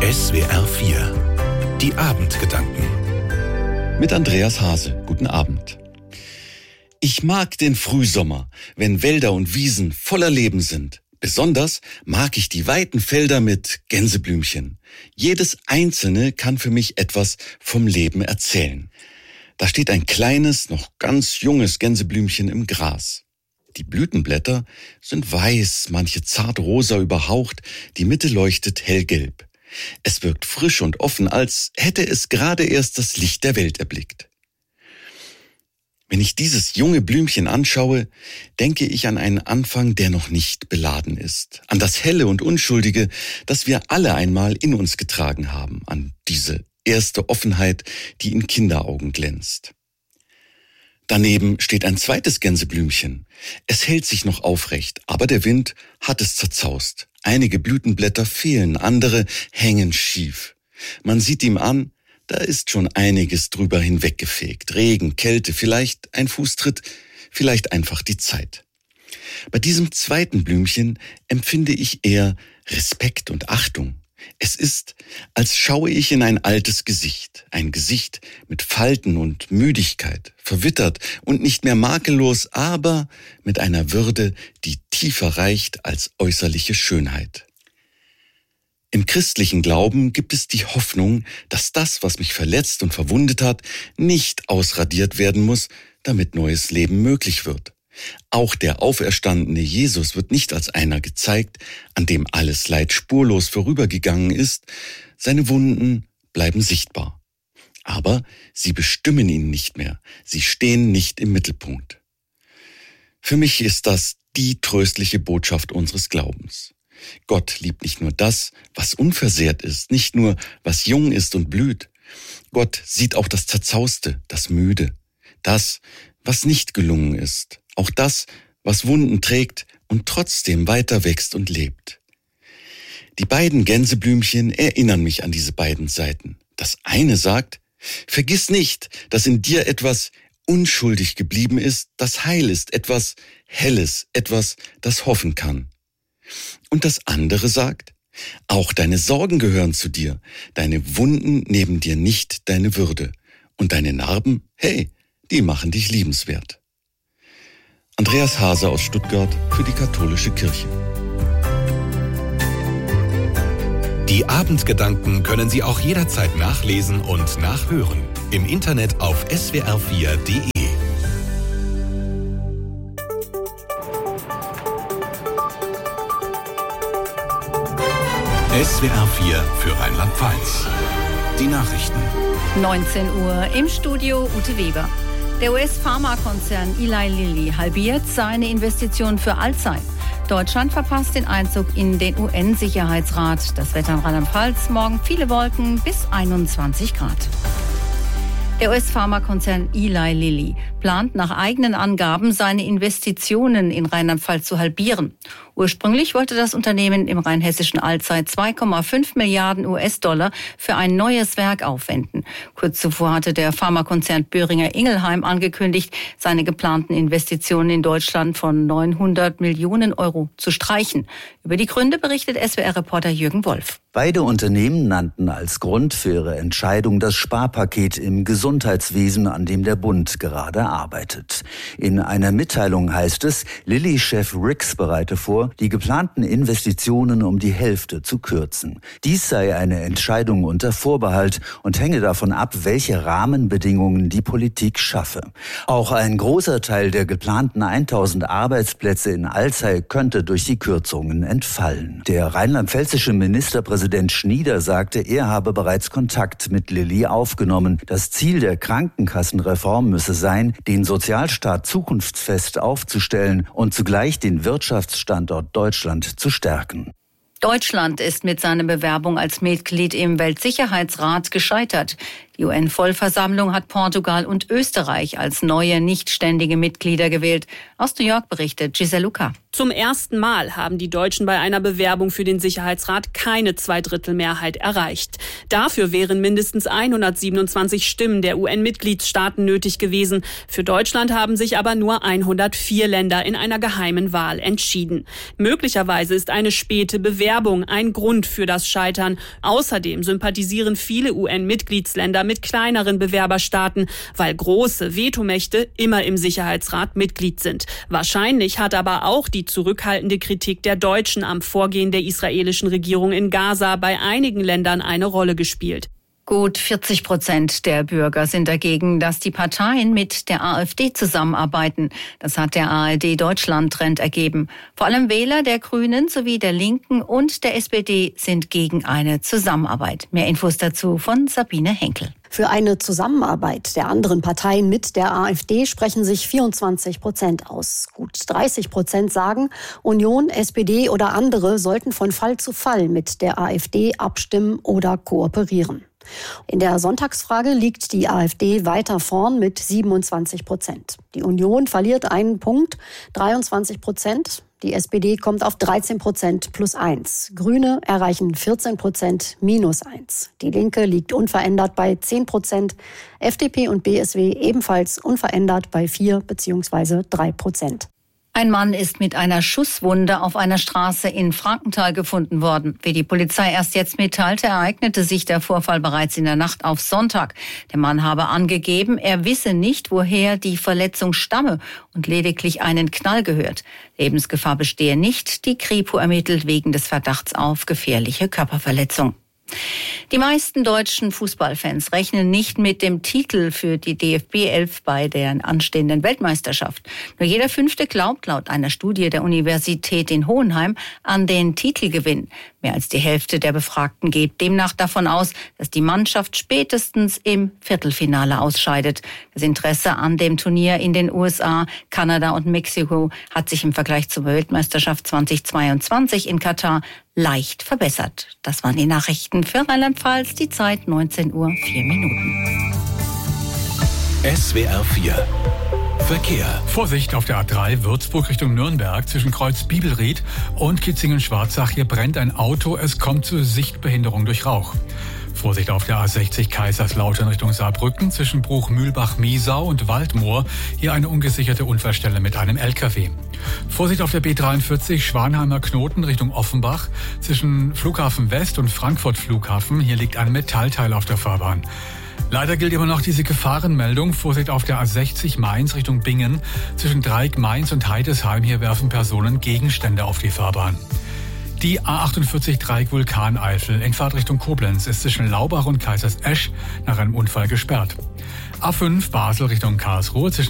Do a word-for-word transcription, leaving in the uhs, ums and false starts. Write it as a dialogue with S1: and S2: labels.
S1: S W R vier. Die Abendgedanken.
S2: Mit Andreas Hase. Guten Abend. Ich mag den Frühsommer, wenn Wälder und Wiesen voller Leben sind. Besonders mag ich die weiten Felder mit Gänseblümchen. Jedes einzelne kann für mich etwas vom Leben erzählen. Da steht ein kleines, noch ganz junges Gänseblümchen im Gras. Die Blütenblätter sind weiß, manche zart rosa überhaucht, die Mitte leuchtet hellgelb. Es wirkt frisch und offen, als hätte es gerade erst das Licht der Welt erblickt. Wenn ich dieses junge Blümchen anschaue, denke ich an einen Anfang, der noch nicht beladen ist. An das Helle und Unschuldige, das wir alle einmal in uns getragen haben. An diese erste Offenheit, die in Kinderaugen glänzt. Daneben steht ein zweites Gänseblümchen. Es hält sich noch aufrecht, aber der Wind hat es zerzaust. Einige Blütenblätter fehlen, andere hängen schief. Man sieht ihm an, da ist schon einiges drüber hinweggefegt. Regen, Kälte, vielleicht ein Fußtritt, vielleicht einfach die Zeit. Bei diesem zweiten Blümchen empfinde ich eher Respekt und Achtung. Es ist, als schaue ich in ein altes Gesicht. Ein Gesicht mit Falten und Müdigkeit, verwittert und nicht mehr makellos, aber mit einer Würde, die tiefer reicht als äußerliche Schönheit. Im christlichen Glauben gibt es die Hoffnung, dass das, was mich verletzt und verwundet hat, nicht ausradiert werden muss, damit neues Leben möglich wird. Auch der auferstandene Jesus wird nicht als einer gezeigt, an dem alles Leid spurlos vorübergegangen ist. Seine Wunden bleiben sichtbar. Aber sie bestimmen ihn nicht mehr. Sie stehen nicht im Mittelpunkt. Für mich ist das die tröstliche Botschaft unseres Glaubens. Gott liebt nicht nur das, was unversehrt ist, nicht nur, was jung ist und blüht. Gott sieht auch das Zerzauste, das Müde, das, was nicht gelungen ist. Auch das, was Wunden trägt und trotzdem weiter wächst und lebt. Die beiden Gänseblümchen erinnern mich an diese beiden Seiten. Das eine sagt, vergiss nicht, dass in dir etwas unschuldig geblieben ist, das heil ist, etwas Helles, etwas, das hoffen kann. Und das andere sagt, auch deine Sorgen gehören zu dir, deine Wunden nehmen dir nicht deine Würde. Und deine Narben, hey, die machen dich liebenswert. Andreas Hase aus Stuttgart für die Katholische Kirche.
S1: Die Abendgedanken können Sie auch jederzeit nachlesen und nachhören. Im Internet auf S W R vier Punkt de. S W R vier für Rheinland-Pfalz. Die Nachrichten.
S3: neunzehn Uhr im Studio Ute Weber. Der U S-Pharmakonzern Eli Lilly halbiert seine Investitionen für Alzey. Deutschland verpasst den Einzug in den U N-Sicherheitsrat. Das Wetter in Rheinland-Pfalz, morgen viele Wolken bis einundzwanzig Grad. Der U S-Pharmakonzern Eli Lilly plant nach eigenen Angaben, seine Investitionen in Rheinland-Pfalz zu halbieren. Ursprünglich wollte das Unternehmen im rheinhessischen Alzey zwei Komma fünf Milliarden U S-Dollar für ein neues Werk aufwenden. Kurz zuvor hatte der Pharmakonzern Boehringer Ingelheim angekündigt, seine geplanten Investitionen in Deutschland von neunhundert Millionen Euro zu streichen. Über die Gründe berichtet S W R-Reporter Jürgen Wolf.
S4: Beide Unternehmen nannten als Grund für ihre Entscheidung das Sparpaket im Gesundheitswesen, an dem der Bund gerade arbeitet. In einer Mitteilung heißt es, Lilly-Chef Rix bereite vor, die geplanten Investitionen um die Hälfte zu kürzen. Dies sei eine Entscheidung unter Vorbehalt und hänge davon ab, welche Rahmenbedingungen die Politik schaffe. Auch ein großer Teil der geplanten tausend Arbeitsplätze in Alzey könnte durch die Kürzungen entfallen. Der rheinland-pfälzische Ministerpräsident Präsident Schnieder sagte, er habe bereits Kontakt mit Lilly aufgenommen. Das Ziel der Krankenkassenreform müsse sein, den Sozialstaat zukunftsfest aufzustellen und zugleich den Wirtschaftsstandort Deutschland zu stärken.
S3: Deutschland ist mit seiner Bewerbung als Mitglied im Weltsicherheitsrat gescheitert. Die U N-Vollversammlung hat Portugal und Österreich als neue nichtständige Mitglieder gewählt. Aus New York berichtet Giselle Luca.
S5: Zum ersten Mal haben die Deutschen bei einer Bewerbung für den Sicherheitsrat keine Zweidrittelmehrheit erreicht. Dafür wären mindestens hundertsiebenundzwanzig Stimmen der U N-Mitgliedstaaten nötig gewesen. Für Deutschland haben sich aber nur hundertvier Länder in einer geheimen Wahl entschieden. Möglicherweise ist eine späte Bewerbung ein Grund für das Scheitern. Außerdem sympathisieren viele U N-Mitgliedsländer mit kleineren Bewerberstaaten, weil große Vetomächte immer im Sicherheitsrat Mitglied sind. Wahrscheinlich hat aber auch die zurückhaltende Kritik der Deutschen am Vorgehen der israelischen Regierung in Gaza bei einigen Ländern eine Rolle gespielt.
S3: Gut vierzig Prozent der Bürger sind dagegen, dass die Parteien mit der AfD zusammenarbeiten. Das hat der A R D Deutschland-Trend ergeben. Vor allem Wähler der Grünen sowie der Linken und der S P D sind gegen eine Zusammenarbeit. Mehr Infos dazu von Sabine Henkel.
S6: Für eine Zusammenarbeit der anderen Parteien mit der AfD sprechen sich vierundzwanzig Prozent aus. Gut dreißig Prozent sagen, Union, S P D oder andere sollten von Fall zu Fall mit der AfD abstimmen oder kooperieren. In der Sonntagsfrage liegt die AfD weiter vorn mit siebenundzwanzig Prozent. Die Union verliert einen Punkt, dreiundzwanzig Prozent. Die S P D kommt auf dreizehn Prozent plus eins. Grüne erreichen vierzehn Prozent minus eins. Die Linke liegt unverändert bei zehn Prozent. F D P und B S W ebenfalls unverändert bei vier bzw. drei Prozent.
S3: Ein Mann ist mit einer Schusswunde auf einer Straße in Frankenthal gefunden worden. Wie die Polizei erst jetzt mitteilte, ereignete sich der Vorfall bereits in der Nacht auf Sonntag. Der Mann habe angegeben, er wisse nicht, woher die Verletzung stamme und lediglich einen Knall gehört. Lebensgefahr bestehe nicht. Die Kripo ermittelt wegen des Verdachts auf gefährliche Körperverletzung. Die meisten deutschen Fußballfans rechnen nicht mit dem Titel für die D F B elf bei der anstehenden Weltmeisterschaft. Nur jeder Fünfte glaubt laut einer Studie der Universität in Hohenheim an den Titelgewinn. Mehr als die Hälfte der Befragten geht demnach davon aus, dass die Mannschaft spätestens im Viertelfinale ausscheidet. Das Interesse an dem Turnier in den U S A, Kanada und Mexiko hat sich im Vergleich zur Weltmeisterschaft zweitausendzweiundzwanzig in Katar leicht verbessert. Das waren die Nachrichten für Rheinland-Pfalz, die Zeit neunzehn Uhr vier Minuten.
S1: S W R vier Verkehr.
S7: Vorsicht auf der A drei Würzburg Richtung Nürnberg zwischen Kreuz Bibelried und Kitzingen-Schwarzach. Hier brennt ein Auto, es kommt zu Sichtbehinderung durch Rauch. Vorsicht auf der A sechzig Kaiserslautern Richtung Saarbrücken zwischen Bruch-Mühlbach-Miesau und Waldmoor. Hier eine ungesicherte Unfallstelle mit einem L K W. Vorsicht auf der B dreiundvierzig Schwanheimer Knoten Richtung Offenbach zwischen Flughafen West und Frankfurt Flughafen. Hier liegt ein Metallteil auf der Fahrbahn. Leider gilt immer noch diese Gefahrenmeldung. Vorsicht auf der A sechzig Mainz Richtung Bingen zwischen Dreieck Mainz und Heidesheim. Hier werfen Personen Gegenstände auf die Fahrbahn. Die A achtundvierzig Dreieck Vulkaneifel in Fahrtrichtung Koblenz ist zwischen Laubach und Kaisersesch nach einem Unfall gesperrt. A fünf Basel Richtung Karlsruhe zwischen